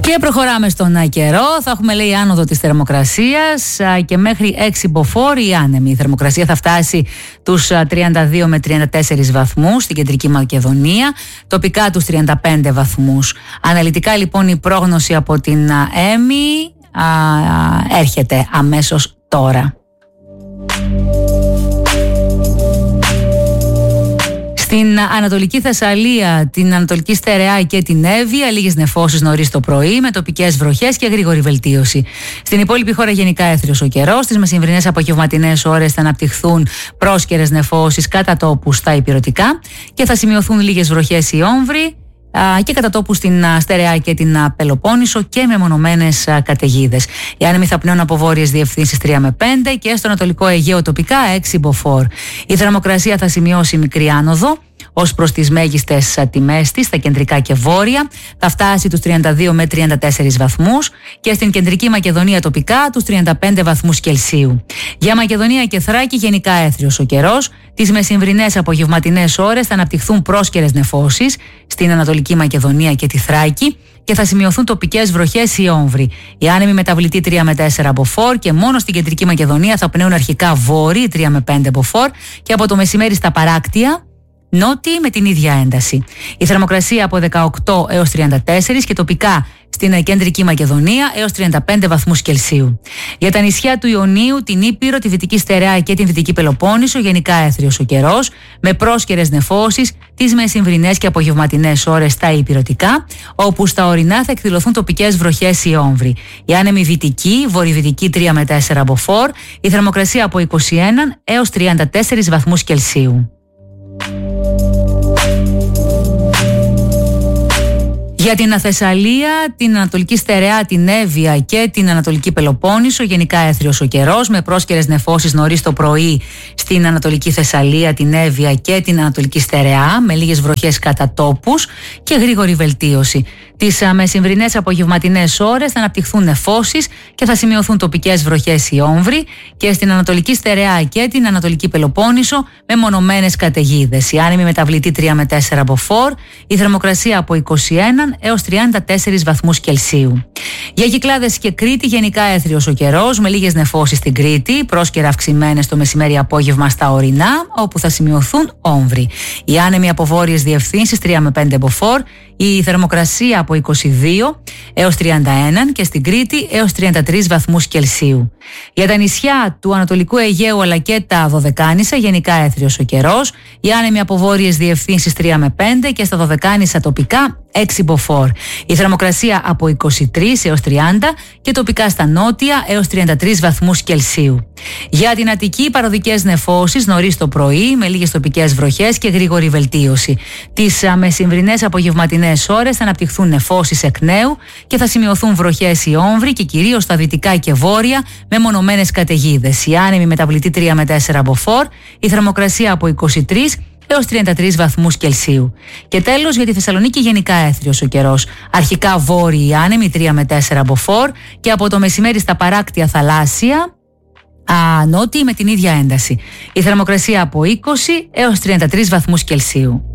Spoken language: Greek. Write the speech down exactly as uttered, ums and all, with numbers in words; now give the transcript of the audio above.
Και προχωράμε στον καιρό. Θα έχουμε, λέει, άνοδο της θερμοκρασίας και μέχρι έξι μποφόρ η άνεμη. Η θερμοκρασία θα φτάσει τους τριάντα δύο με τριάντα τέσσερις βαθμούς στην Κεντρική Μακεδονία, τοπικά τους τριάντα πέντε βαθμούς. Αναλυτικά, λοιπόν, η πρόγνωση από την ΕΜΗ α, α, έρχεται αμέσως τώρα. Στην Ανατολική Θεσσαλία, την Ανατολική Στερεά και την Εύβοια, λίγες νεφώσεις νωρίς το πρωί, με τοπικές βροχές και γρήγορη βελτίωση. Στην υπόλοιπη χώρα γενικά έθριος ο καιρός. Στις μεσημβρινές απογευματινές ώρες θα αναπτυχθούν πρόσκαιρες νεφώσεις κατά τόπου στα ηπειρωτικά και θα σημειωθούν λίγες βροχές ή όμβροι και κατά τόπου στην Στερεά και την Πελοπόννησο και μεμονωμένες καταιγίδες. Οι άνεμοι θα πνέουν από βόρειες διευθύνσεις τρία με πέντε και στο Ανατολικό Αιγαίο τοπικά έξι μποφόρ. Η θερμοκρασία θα σημειώσει μικρή άνοδο ως προς τις μέγιστες τιμές της στα κεντρικά και βόρεια. Θα φτάσει τους τριάντα δύο με τριάντα τέσσερις βαθμούς και στην Κεντρική Μακεδονία τοπικά τους τριάντα πέντε βαθμούς Κελσίου. Για Μακεδονία και Θράκη γενικά έθριος ο καιρός. Τις μεσημβρινές απογευματινές ώρες θα αναπτυχθούν πρόσκαιρες νεφώσεις στην Ανατολική Μακεδονία και τη Θράκη και θα σημειωθούν τοπικές βροχές ή όμβροι. Οι άνεμοι μεταβλητοί τρία με τέσσερα μποφόρ και μόνο στην Κεντρική Μακεδονία θα πνέουν αρχικά βόρειοι τρία με πέντε μποφόρ και από το μεσημέρι στα παράκτια νότιοι με την ίδια ένταση. Η θερμοκρασία από δεκαοκτώ έως τριάντα τέσσερα και τοπικά στην Κεντρική Μακεδονία έως τριάντα πέντε βαθμούς Κελσίου. Για τα νησιά του Ιωνίου, την Ήπειρο, τη Δυτική Στερεά και την Δυτική Πελοπόννησο γενικά έθριος ο καιρός, με πρόσκαιρες νεφώσεις τις μεσημβρινές και απογευματινές ώρες στα ηπειρωτικά, όπου στα ορεινά θα εκδηλωθούν τοπικές βροχές ή όμβροι. Η άνεμη βυτική, βορειοδυτική τρία με τέσσερα μποφόρ, η θερμοκρασία από είκοσι ένα έως τριάντα τέσσερα βαθμούς Κελσίου. Για την Θεσσαλία, την Ανατολική Στερεά, την Εύβοια και την Ανατολική Πελοπόννησο γενικά έθριος ο καιρός, με πρόσκαιρες νεφώσεις νωρίς το πρωί στην Ανατολική Θεσσαλία, την Εύβοια και την Ανατολική Στερεά, με λίγες βροχές κατά τόπους και γρήγορη βελτίωση. Τις μεσημβρινές απογευματινές ώρες θα αναπτυχθούν νεφώσεις και θα σημειωθούν τοπικές βροχές ή όμβροι και στην Ανατολική Στερεά και την Ανατολική Πελοπόννησο με μονομένες καταιγίδες. Η άνεμη μεταβλητή τρία με τέσσερα μποφόρ, η θερμοκρασία από είκοσι ένα έως τριάντα τέσσερις βαθμούς Κελσίου. Για Κυκλάδες και Κρήτη γενικά έθριος ο καιρός, με λίγες νεφώσεις στην Κρήτη, πρόσκαιρα αυξημένες το μεσημέρι απόγευμα στα ορεινά, όπου θα σημειωθούν όμβροι. Οι άνεμοι από βόρειες διευθύνσεις τρία με πέντε μποφόρ, η θερμοκρασία από είκοσι δύο έως τριάντα ένα και στην Κρήτη έως τριάντα τρεις βαθμούς Κελσίου. Για τα νησιά του Ανατολικού Αιγαίου αλλά και τα Δωδεκάνησα γενικά έθριος ο καιρός, οι άνεμοι από βόρειες διευθύνσεις τρία με πέντε και στα Δωδεκάνησα τοπικά έξι μποφόρ. Η θερμοκρασία από είκοσι τρία έως τριάντα και τοπικά στα νότια έως τριάντα τρεις βαθμούς Κελσίου. Για την Αττική, παροδικές νεφώσεις νωρίς το πρωί με λίγες τοπικές βροχές και γρήγορη βελτίωση. Τις μεσημβρινές απογευματινές ώρες θα αναπτυχθούν νεφώσεις εκ νέου και θα σημειωθούν βροχές ή όμβροι και κυρίως στα δυτικά και βόρεια με μονομένες καταιγίδες. Η άνεμη μεταβλητή τρία με τέσσερα μποφόρ, η θερμοκρασία από είκοσι τρία έως τριάντα τρεις βαθμούς Κελσίου. Και τέλος, για τη Θεσσαλονίκη γενικά έθριος ο καιρός. Αρχικά βόρειοι άνεμοι τρία με τέσσερα μποφόρ και από το μεσημέρι στα παράκτια θαλάσσια νότιοι με την ίδια ένταση. Η θερμοκρασία από είκοσι έως τριάντα τρεις βαθμούς Κελσίου.